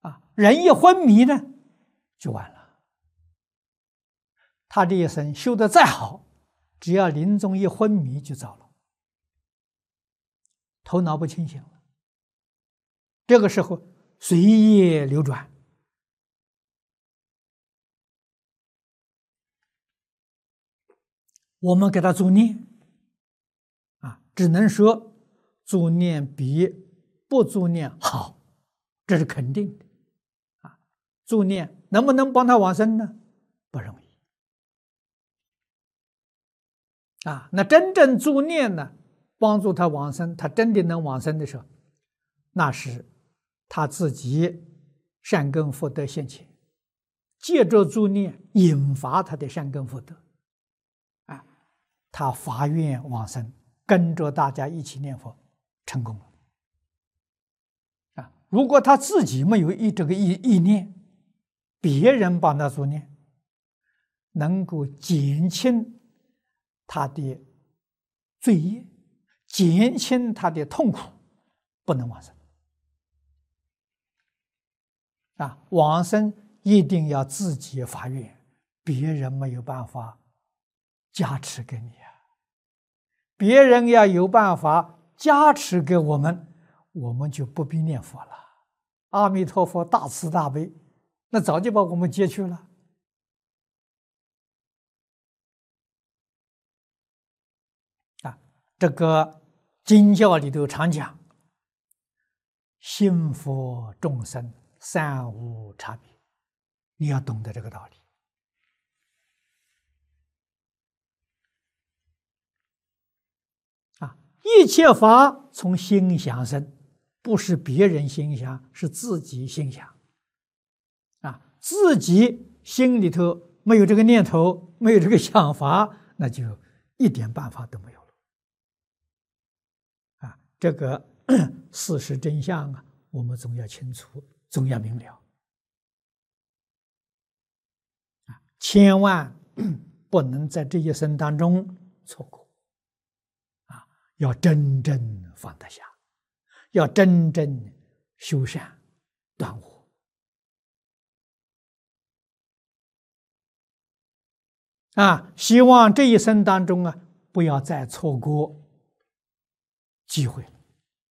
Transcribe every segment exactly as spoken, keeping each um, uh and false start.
啊，人一昏迷呢，就完了。他这一生修得再好，只要临终一昏迷就糟了，头脑不清醒了。这个时候随业流转。我们给他助念啊，只能说助念比不助念好，这是肯定的啊。助念能不能帮他往生呢？不容易啊。那真正助念呢，帮助他往生，他真的能往生的时候，那是他自己善根福德现前，借着助念引发他的善根福德。他发愿往生，跟着大家一起念佛，成功了。啊，如果他自己没有意这个意意念，别人帮他助念，能够减轻他的罪业，减轻他的痛苦，不能往生。啊，往生一定要自己发愿，别人没有办法加持给你啊！别人要有办法加持给我们，我们就不必念佛了。阿弥陀佛大慈大悲，那早就把我们接去了。啊，这个经教里头常讲，信佛众生三无差别，你要懂得这个道理。一切法从心想生，不是别人心想，是自己心想。啊，自己心里头没有这个念头，没有这个想法，那就一点办法都没有了。啊，这个事实真相啊，我们总要清楚，总要明了。啊，千万不能在这一生当中错过。要真正放得下，要真正修善断恶啊！希望这一生当中啊，不要再错过机会了。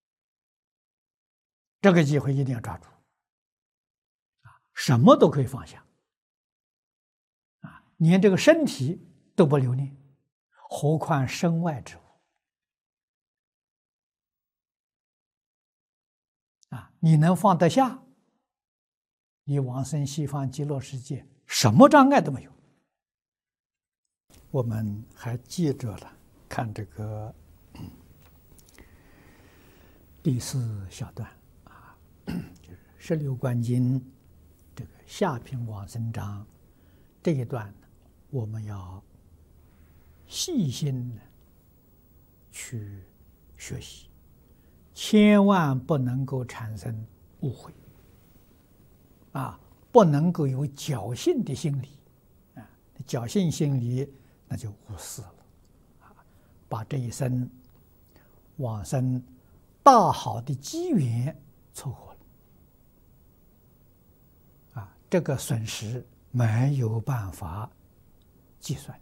这个机会一定要抓住啊！什么都可以放下啊，连这个身体都不留恋，何况身外之物。啊，你能放得下，你往生西方极乐世界，什么障碍都没有。我们还记着了，看这个、嗯、第四小段啊，就是十六观经这个下品往生章这一段，我们要细心的去学习。千万不能够产生误会，啊，不能够有侥幸的心理，啊，侥幸心理那就无事了，啊，把这一生往生大好的机缘错过了，啊，这个损失没有办法计算。